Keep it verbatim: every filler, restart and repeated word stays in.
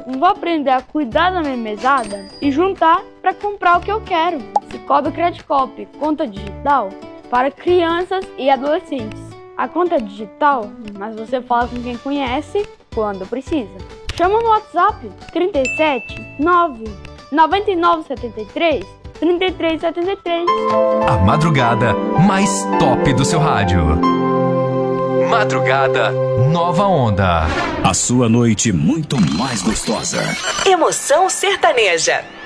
vou aprender a cuidar da minha mesada e juntar para comprar o que eu quero. Cicobi Credicop, conta digital para crianças e adolescentes. A conta é digital, mas você fala com quem conhece quando precisa. Chama no WhatsApp trinta e sete, nove, noventa e nove, setenta e três, trinta e três setenta e três. A madrugada mais top do seu rádio. Madrugada Nova Onda. A sua noite muito mais gostosa. Emoção sertaneja.